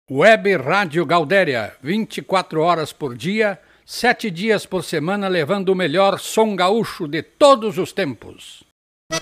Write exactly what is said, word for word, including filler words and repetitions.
Web Rádio Gaudéria, vinte e quatro horas por dia, sete dias por semana, levando o melhor som gaúcho de todos os tempos.